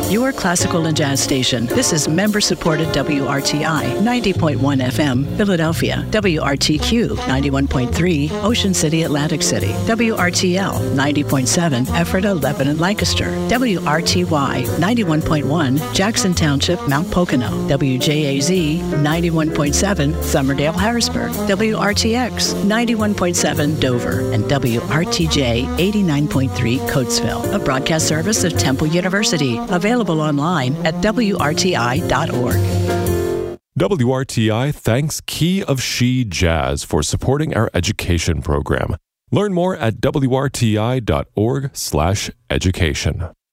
your classical and jazz station. This is member-supported WRTI 90.1 FM, Philadelphia, WRTQ 91.3, Ocean City, Atlantic City, WRTL 90.7, Ephrata, Lebanon, Lancaster, WRTY 91.1, Jackson Township, Mount Pocono, WJAZ 91.7, Summerdale, Harrisburg, WRTX 91.7, Dover, and WRTJ 89.3, Coatesville, a broadcast service of Temple University, available online at WRTI.org. WRTI thanks Key of She Jazz for supporting our education program. Learn more at WRTI.org/education.